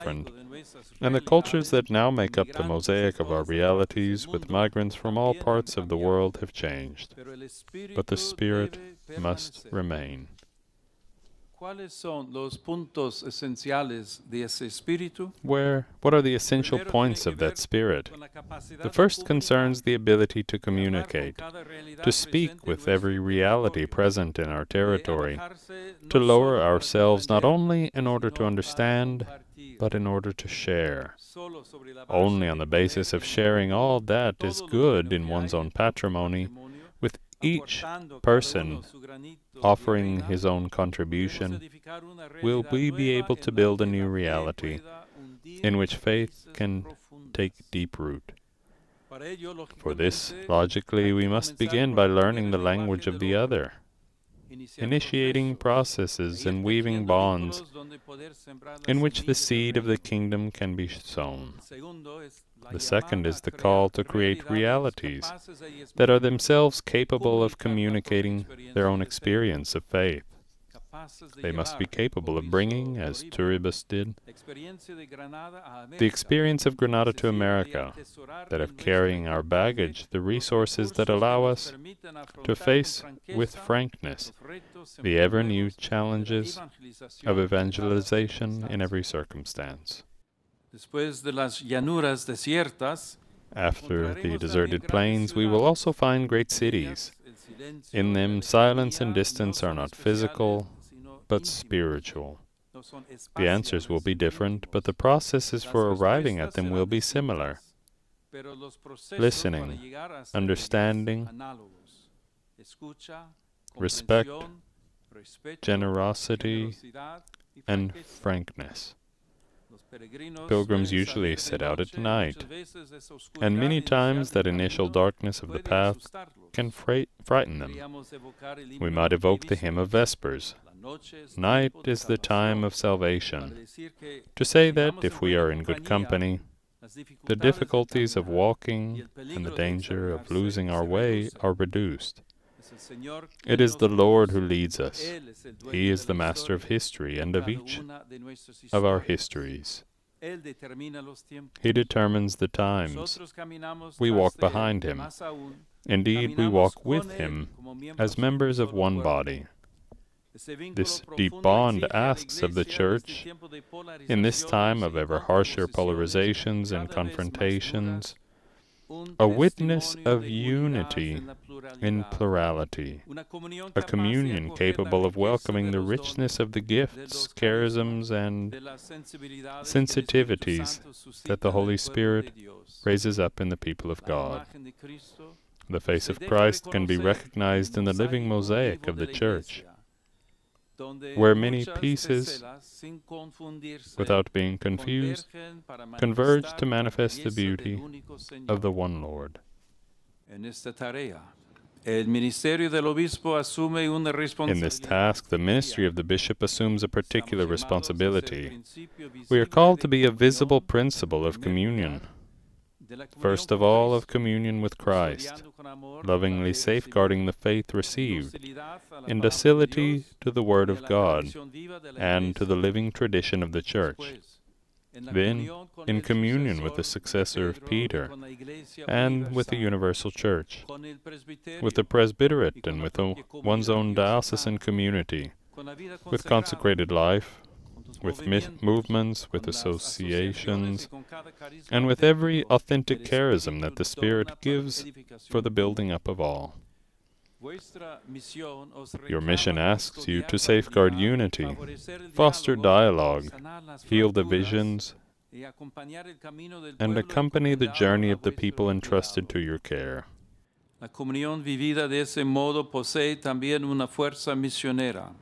different, and the cultures that now make up the mosaic of our realities with migrants from all parts of the world have changed, but the spirit must remain. What are the essential points of that spirit? The first concerns the ability to communicate, to speak with every reality present in our territory, to lower ourselves not only in order to understand, but in order to share. Only on the basis of sharing all that is good in one's own patrimony, with each person offering his own contribution, will we be able to build a new reality in which faith can take deep root. For this, logically, we must begin by learning the language of the other, initiating processes and weaving bonds in which the seed of the kingdom can be sown. The second is the call to create realities that are themselves capable of communicating their own experience of faith. They must be capable of bringing, as Turribus did, the experience of Granada to America, that of carrying our baggage, the resources that allow us to face with frankness the ever-new challenges of evangelization in every circumstance. After the deserted plains, we will also find great cities. In them, silence and distance are not physical, but spiritual. The answers will be different, but the processes for arriving at them will be similar. Listening, understanding, respect, generosity, and frankness. Pilgrims usually set out at night, and many times that initial darkness of the path can frighten them. We might evoke the hymn of Vespers. Night is the time of salvation, to say that, if we are in good company, the difficulties of walking and the danger of losing our way are reduced. It is the Lord who leads us. He is the master of history and of each of our histories. He determines the times. We walk behind Him. Indeed, we walk with Him as members of one body. This deep bond asks of the Church, in this time of ever harsher polarizations and confrontations, a witness of unity in plurality, a communion capable of welcoming the richness of the gifts, charisms, and sensitivities that the Holy Spirit raises up in the people of God. The face of Christ can be recognized in the living mosaic of the Church, where many pieces, without being confused, converge to manifest the beauty of the one Lord. In this task, the ministry of the bishop assumes a particular responsibility. We are called to be a visible principle of communion. First of all, of communion with Christ, lovingly safeguarding the faith received, in docility to the Word of God, and to the living tradition of the Church. Then, in communion with the successor of Peter, and with the universal Church, with the presbyterate and with one's own diocesan community, with consecrated life, with movements, with associations, and with every authentic charism that the Spirit gives for the building up of all. Your mission asks you to safeguard unity, foster dialogue, heal divisions, and accompany the journey of the people entrusted to your care. La comunión vivida de ese modo posee también una fuerza misionera.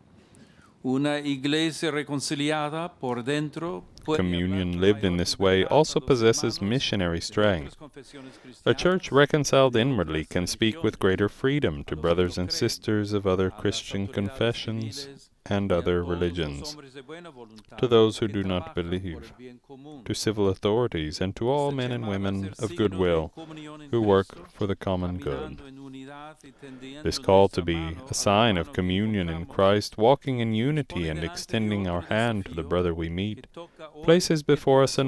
Communion lived in this way also possesses missionary strength. A church reconciled inwardly can speak with greater freedom to brothers and sisters of other Christian confessions and other religions, to those who do not believe, to civil authorities, and to all men and women of good will who work for the common good. This call to be a sign of communion in Christ, walking in unity and extending our hand to the brother we meet, places before us a